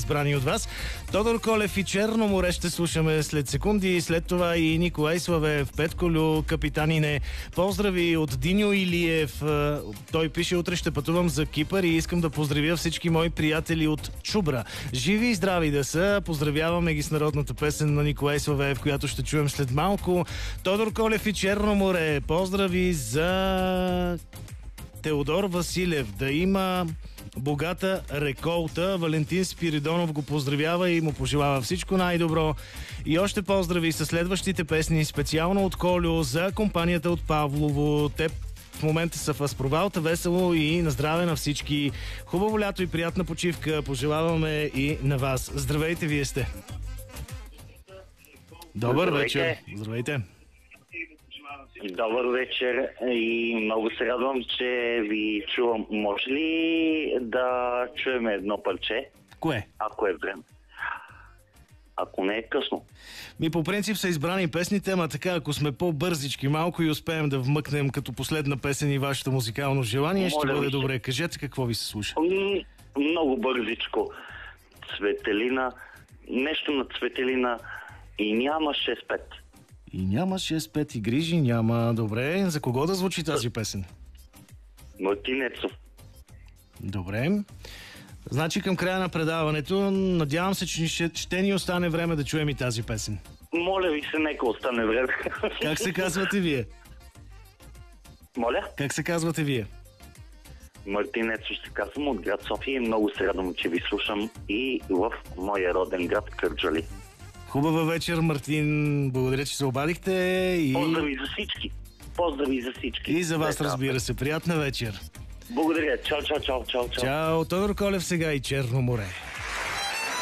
избрани от вас. Тодор Колев и Черно море ще слушаме след секунди. След това и Николай Славеев, Петколю, Капитанине. Поздрави от Диньо Илиев. Той пише: утре ще пътувам за Кипър и искам да поздравя всички мои приятели от Чубра. Живи и здрави да са. Поздравяваме ги с народната песен на Николай Славеев, която ще чуем след малко. Тодор Колев и Черно море. Поздрави за Теодор Василев. Да има богата реколта. Валентин Спиридонов го поздравява и му пожелава всичко най-добро. И още поздрави със следващите песни, специално от Колю за компанията от Павлово. Те в момента са в Аспровалта. Весело и на здраве на всички. Хубаво лято и приятна почивка пожелаваме и на вас. Здравейте, вие сте. Добър вечер. Здравейте. Добър вечер и много се радвам, че ви чувам. Може ли да чуем едно парче? Кое? Ако е време. Ако не е късно. По принцип са избрани песните, ама така, ако сме по-бързички малко и успеем да вмъкнем като последна песен и вашето музикално желание, ще бъде добре. Кажете какво ви се слуша. Много бързичко. Цветелина, нещо на Цветелина и няма 6-5. И няма 6-5 и грижи няма. Добре, за кого да звучи тази песен? Мартин Ецов. Добре. Значи към края на предаването, надявам се, че ще ни остане време да чуем и тази песен. Моля ви се, нека остане време. Как се казвате вие? Моля? Как се казвате вие? Мартин Ецов се казвам от град София и много се радвам, че ви слушам и в моя роден град Кърджали. Хубава вечер, Мартин. Благодаря, че се обадихте. И... Поздрави за всички. Поздрави за всички. И за вас, разбира се. Приятна вечер. Благодаря. Чао, чао, чао, чао. Чао. Тодор Колев сега и Черно море.